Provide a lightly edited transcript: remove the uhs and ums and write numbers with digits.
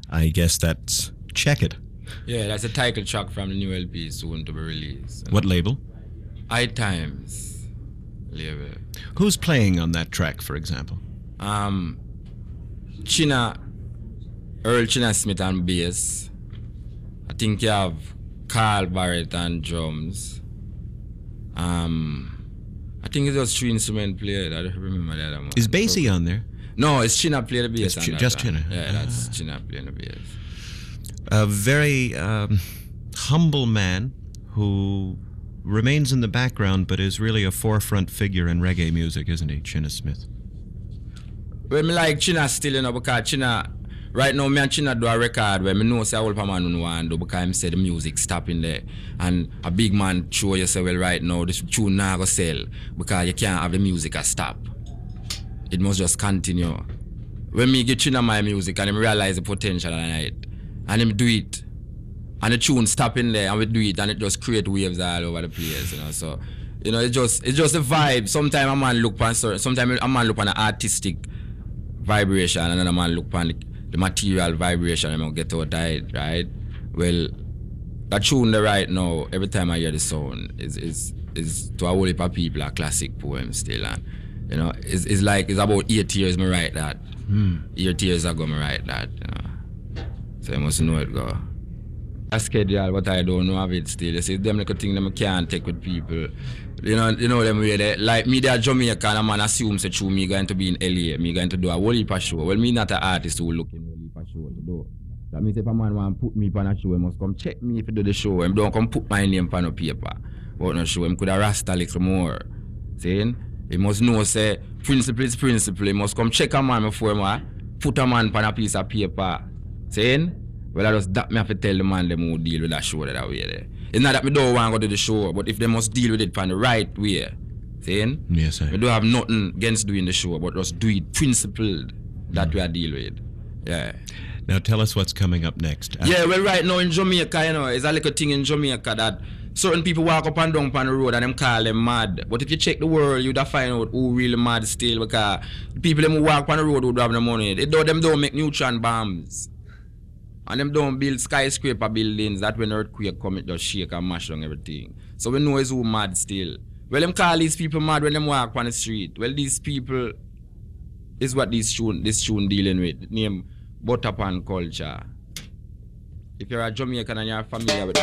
I guess that's Check It. Yeah, that's a title track from the new LP soon to be released. What label? High Times label. Who's playing on that track, for example? Earl China Smith on bass. I think you have Carl Barrett on drums. I think it's just 3 instrument players. I don't remember the other one. Is Basie on there? No, it's China play the bass. It's just China. Yeah, that's China playing the bass. A very humble man who remains in the background but is really a forefront figure in reggae music, isn't he, China Smith? Well, me like China still, you know, because China, right now, me and China do a record where me know say all man don't want to do because him say the music stopping there. And a big man show you say, well, right now, this tune not go sell because you can't have the music a stop. It must just continue. When me give China my music and him realize the potential in it, and him do it, and the tune stopping there, and we do it, and it just create waves all over the place, you know. So, you know, it's just a vibe. Sometimes a man look on sometimes a man look on an artistic vibration, and another man look on the material vibration, and get out died, right? Well, that tune there right now, every time I hear the sound, is to a whole heap of people a classic poem still, and you know, it's like it's about 8 years me write that. 8 years ago me write that, you know. So you must know it go. I schedule, but I don't know of it still. You see, them little things that I can't take with people. You know them way they like me there Jamaica and a man assumes that through me going to be in LA, me going to do a whole heap of show. Well, me not an artist who looking whole heap of show to do. That means if a man want to put me on a show, he must come check me if he do the show. He don't come put my name on a paper. But no show, he could have rasta a little more. Saying? He must know say principle is principle. He must come check a man before him put a man on a piece of paper. Saying? Well, I just that me have to tell the man them who deal with that show that way there. It's not that me don't want to go to the show, but if they must deal with it from the right way, saying? Yes, sir. We don't have nothing against doing the show, but just do it principled that we are deal with. Yeah. Now tell us what's coming up next. Yeah, well, right now in Jamaica, you know, it's a little thing in Jamaica that certain people walk up and down on the road and them call them mad. But if you check the world, you'd find out who really mad still, because the people them who walk on the road who have the money, them don't make neutron bombs. And them don't build skyscraper buildings that when earthquake come, it just shake and mash down everything. So we know it's who mad still. Well, them call these people mad when them walk on the street. Well, these people is what this tune dealing with. Name Butterpan culture. If you're a Jamaican and you're familiar with